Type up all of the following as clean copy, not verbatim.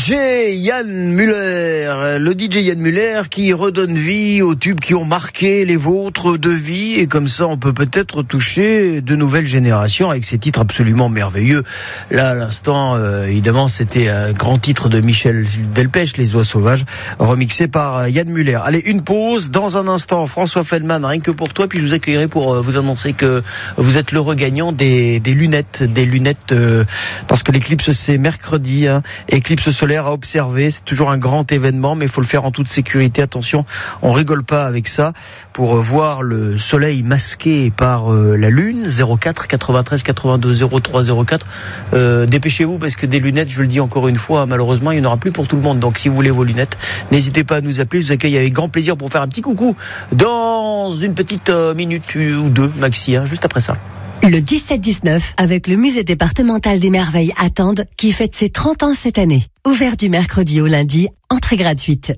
DJ Yann Muller, le DJ Yann Muller qui redonne vie aux tubes qui ont marqué les vôtres de vie, et comme ça on peut peut-être toucher de nouvelles générations avec ces titres absolument merveilleux. Là à l'instant, évidemment c'était un grand titre de Michel Delpech, Les Oies Sauvages, remixé par Yann Muller. Allez, une pause, dans un instant François Feldman, rien que pour toi, puis je vous accueillerai pour vous annoncer que vous êtes l'heureux gagnant des lunettes, parce que l'éclipse c'est mercredi, hein, éclipse solaire à observer, c'est toujours un grand événement, mais il faut le faire en toute sécurité. Attention, on rigole pas avec ça. Pour voir le soleil masqué par la lune, 04 93 82 03 04. Dépêchez-vous parce que des lunettes, je le dis encore une fois, malheureusement, il n'y en aura plus pour tout le monde. Donc si vous voulez vos lunettes, n'hésitez pas à nous appeler. Je vous accueille avec grand plaisir pour faire un petit coucou dans une petite minute ou deux maxi, hein, juste après ça. Le 17-19 avec le musée départemental des merveilles à Tende qui fête ses 30 ans cette année. Ouvert du mercredi au lundi, entrée gratuite.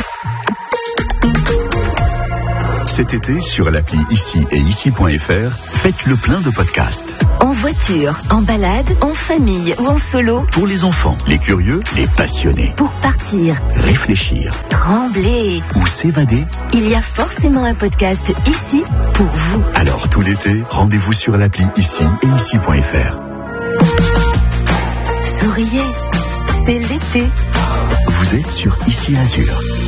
Cet été, sur l'appli Ici et Ici.fr, faites le plein de podcasts. En voiture, en balade, en famille ou en solo. Pour les enfants, les curieux, les passionnés. Pour partir, réfléchir, trembler ou s'évader. Il y a forcément un podcast ici pour vous. Alors tout l'été, rendez-vous sur l'appli Ici et Ici.fr. Souriez, c'est l'été. Vous êtes sur Ici Azur.